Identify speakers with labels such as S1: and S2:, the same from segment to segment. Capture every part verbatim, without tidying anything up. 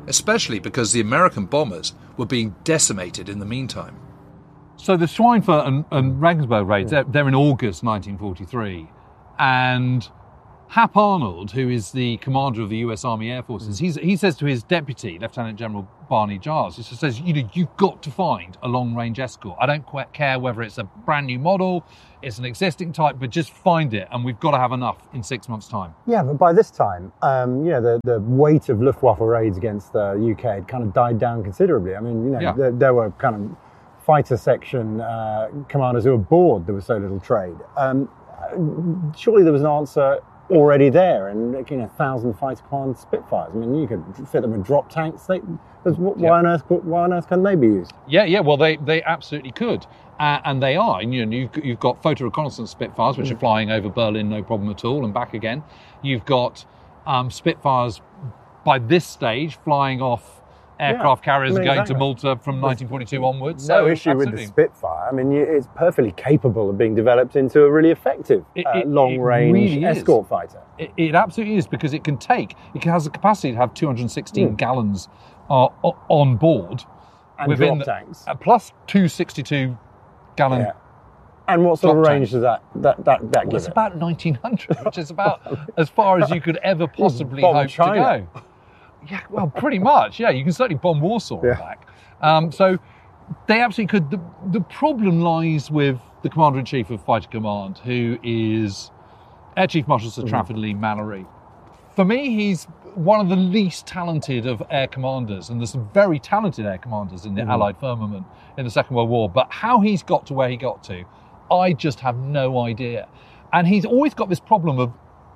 S1: especially because the American bombers were being decimated in the meantime.
S2: So the Schweinfurt and, and Regensburg raids, they're, they're in August nineteen forty-three, and Hap Arnold, who is the commander of the U S Army Air Forces, he's, he says to his deputy, Lieutenant General Barney Giles, he says, you know, you've got to find a long-range escort. I don't quite care whether it's a brand new model, it's an existing type, but just find it, and we've got to have enough in six months' time.
S3: Yeah, but by this time, um, you know, the, the weight of Luftwaffe raids against the U K had kind of died down considerably. I mean, you know, yeah. there, there were kind of fighter section uh, commanders who were bored there was so little trade. Um, surely there was an answer already there, and you know, thousand fighter command Spitfires. I mean, you could fit them with drop tanks. They, why yeah. on earth? Why on earth can they be used?
S2: Yeah, yeah. Well, they, they absolutely could, uh, and they are. And, you know, you've, you've got photo reconnaissance Spitfires, which mm. are flying over Berlin, no problem at all, and back again. You've got um, Spitfires by this stage flying off aircraft yeah, carriers I mean, going exactly. to Malta from nineteen forty-two onwards.
S3: No
S2: so,
S3: issue
S2: absolutely.
S3: with the Spitfire. I mean, you, it's perfectly capable of being developed into a really effective
S2: it,
S3: uh,
S2: it,
S3: long-range
S2: really
S3: escort fighter.
S2: It, it absolutely is, because it can take, it has the capacity to have two hundred sixteen mm. gallons uh, on board.
S3: And
S2: within
S3: drop
S2: the,
S3: tanks.
S2: Uh, plus two sixty-two gallon
S3: yeah. And what sort of range
S2: tanks.
S3: does that, that, that, that
S2: well,
S3: give
S2: it's
S3: it?
S2: about nineteen hundred, which is about as far as you could ever possibly
S3: Bomb
S2: hope
S3: China.
S2: to go. Yeah, well, pretty much. Yeah, you can certainly bomb Warsaw
S3: yeah.
S2: back. Um, so they absolutely could. The, the problem lies with the Commander-in-Chief of Fighter Command, who is Air Chief Marshal Sir mm. Trafford Lee Mallory. For me, he's one of the least talented of air commanders, and there's some very talented air commanders in the mm. Allied firmament in the Second World War, but how he's got to where he got to, I just have no idea. And he's always got this problem of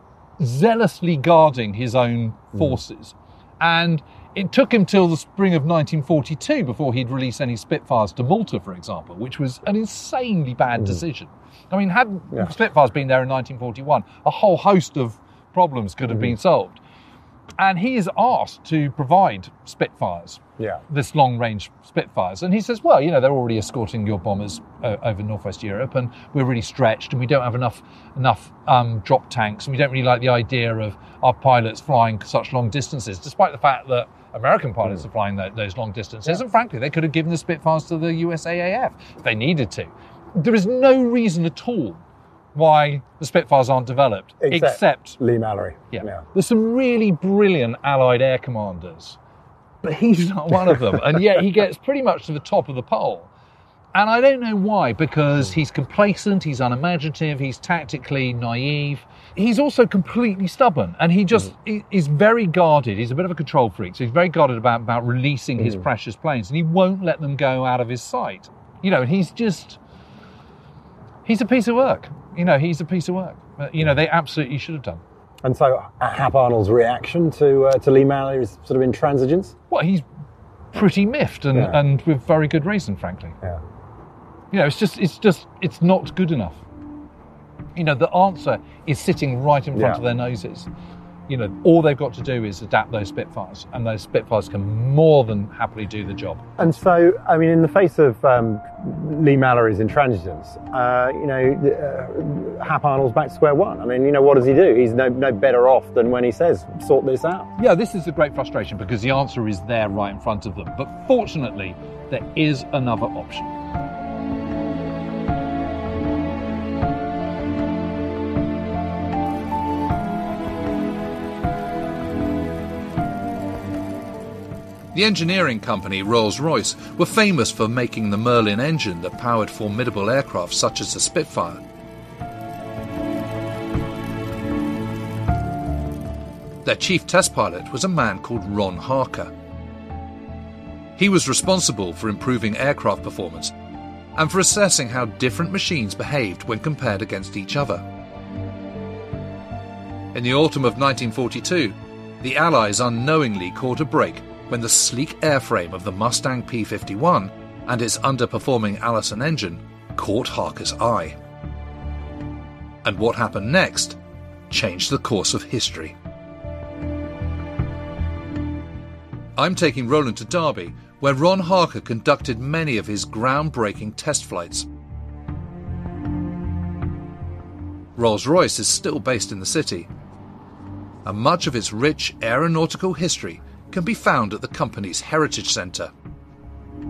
S2: zealously guarding his own forces. Mm. And it took him till the spring of nineteen forty-two before he'd release any Spitfires to Malta, for example, which was an insanely bad mm. decision. I mean, had yeah. Spitfires been there in nineteen forty-one, a whole host of problems could have mm. been solved. And he is asked to provide Spitfires,
S3: yeah.
S2: this long-range Spitfires. And he says, well, you know, they're already escorting your bombers uh, over Northwest Europe, and we're really stretched, and we don't have enough enough um, drop tanks, and we don't really like the idea of our pilots flying such long distances, despite the fact that American pilots mm. are flying that, those long distances. Yeah. And frankly, they could have given the Spitfires to the U S A A F if they needed to. There is no reason at all why the Spitfires aren't developed,
S3: except,
S2: except
S3: Lee Mallory.
S2: Yeah.
S3: yeah.
S2: There's some really brilliant Allied air commanders, but he's not one of them. And yet he gets pretty much to the top of the pole. And I don't know why, because he's complacent, he's unimaginative, he's tactically naive. He's also completely stubborn, and he just mm. is very guarded. He's a bit of a control freak, so he's very guarded about, about releasing mm. his precious planes, and he won't let them go out of his sight. You know, he's just... He's a piece of work. You know, he's a piece of work. But, you know, they absolutely should have done.
S3: And so, uh, Hap Arnold's reaction to uh, to Lee Mallory's sort of intransigence?
S2: Well, he's pretty miffed, and,
S3: yeah.
S2: and with very good reason, frankly.
S3: Yeah.
S2: You know, it's just, it's just, it's not good enough. You know, the answer is sitting right in front
S3: yeah.
S2: of their noses. You know, all they've got to do is adapt those Spitfires, and those Spitfires can more than happily do the job.
S3: And so, I mean, in the face of um, Lee Mallory's intransigence, uh, you know, uh, Hap Arnold's back to square one. I mean, you know, what does he do? He's no, no better off than when he says, sort this out.
S2: Yeah, this is a great frustration, because the answer is there right in front of them. But fortunately, there is another option.
S1: The engineering company Rolls-Royce were famous for making the Merlin engine that powered formidable aircraft such as the Spitfire. Their chief test pilot was a man called Ron Harker. He was responsible for improving aircraft performance and for assessing how different machines behaved when compared against each other. In the autumn of nineteen forty-two, the Allies unknowingly caught a break when the sleek airframe of the Mustang P fifty-one and its underperforming Allison engine caught Harker's eye. And what happened next changed the course of history. I'm taking Roland to Derby, where Ron Harker conducted many of his groundbreaking test flights. Rolls-Royce is still based in the city, and much of its rich aeronautical history can be found at the company's Heritage Centre.